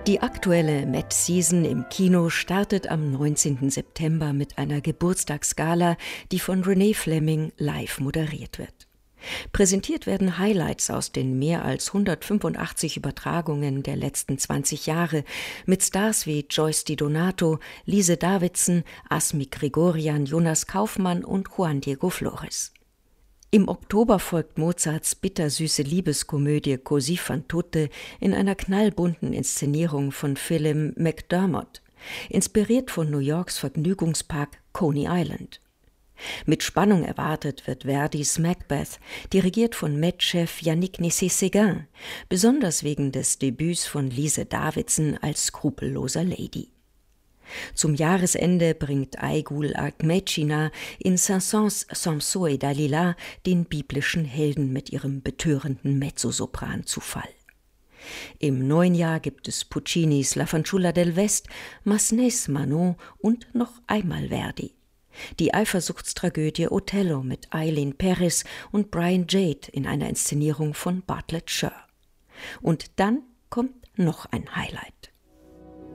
Die aktuelle Met Season im Kino startet am 19. September mit einer Geburtstagsgala, die von Renee Fleming live moderiert wird. Präsentiert werden Highlights aus den mehr als 185 Übertragungen der letzten 20 Jahre mit Stars wie Joyce Di Donato, Lise Davidson, Asmik Grigorian, Jonas Kaufmann und Juan Diego Flores. Im Oktober folgt Mozarts bittersüße Liebeskomödie Così fan tutte in einer knallbunten Inszenierung von Phelim McDermott, inspiriert von New Yorks Vergnügungspark Coney Island. Mit Spannung erwartet wird Verdis Macbeth, dirigiert von Met-Chef Yannick Nézet-Séguin, besonders wegen des Debüts von Lise Davidson als skrupelloser Lady. Zum Jahresende bringt Aigul Akmechina in Saint-Saëns Samson et Dalila den biblischen Helden mit ihrem betörenden Mezzosopran zu Fall. Im neuen Jahr gibt es Puccinis La Fanciulla del West, Massenets Manon und noch einmal Verdi. Die Eifersuchtstragödie Othello mit Eileen Perez und Brian Jade in einer Inszenierung von Bartlett Sher. Und dann kommt noch ein Highlight.